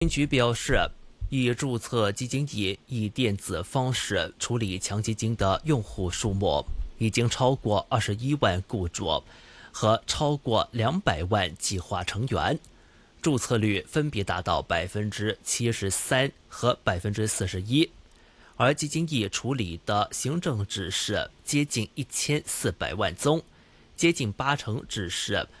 局表示，已注册基金以电子方式处理强基金的用户数目已经超过21万雇主和超过200万计划成员，注册率分别达到73%和41%，而基金处理的行政指示接近1400万宗，接近80%指示